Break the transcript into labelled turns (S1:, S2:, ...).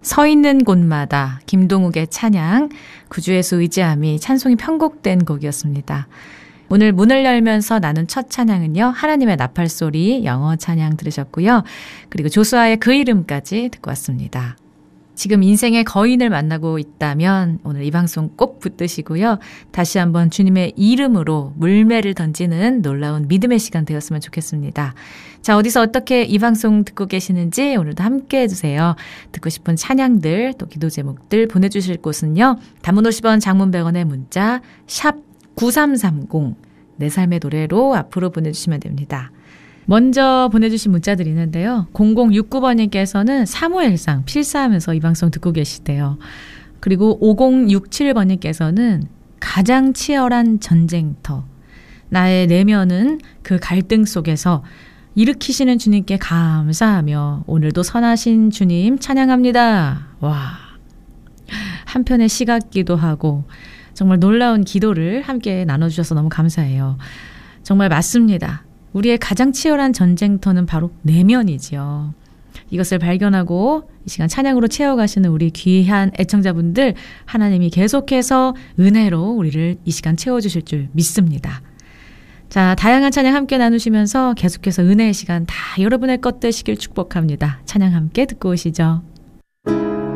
S1: 서 있는 곳마다 김동욱의 찬양, 구주예수 의지함이 찬송이 편곡된 곡이었습니다. 오늘 문을 열면서 나눈 첫 찬양은요, 하나님의 나팔소리 영어 찬양 들으셨고요. 그리고 조수아의 그 이름까지 듣고 왔습니다. 지금 인생의 거인을 만나고 있다면 오늘 이 방송 꼭 붙드시고요. 다시 한번 주님의 이름으로 물매를 던지는 놀라운 믿음의 시간 되었으면 좋겠습니다. 자, 어디서 어떻게 이 방송 듣고 계시는지 오늘도 함께 해주세요. 듣고 싶은 찬양들, 또 기도 제목들 보내주실 곳은요. 단문 50원, 장문 100원의 문자 샵 9330, 내 삶의 노래로 앞으로 보내주시면 됩니다. 먼저 보내주신 문자들이 있는데요. 0069번님께서는 사무엘상 필사하면서 이 방송 듣고 계시대요. 그리고 5067번님께서는 가장 치열한 전쟁터. 나의 내면은 그 갈등 속에서 일으키시는 주님께 감사하며 오늘도 선하신 주님 찬양합니다. 와, 한편의 시각기도 하고 정말 놀라운 기도를 함께 나눠주셔서 너무 감사해요. 정말 맞습니다. 우리의 가장 치열한 전쟁터는 바로 내면이지요. 이것을 발견하고 이 시간 찬양으로 채워가시는 우리 귀한 애청자분들, 하나님이 계속해서 은혜로 우리를 이 시간 채워주실 줄 믿습니다. 자, 다양한 찬양 함께 나누시면서 계속해서 은혜의 시간 다 여러분의 것 되시길 축복합니다. 찬양 함께 듣고 오시죠.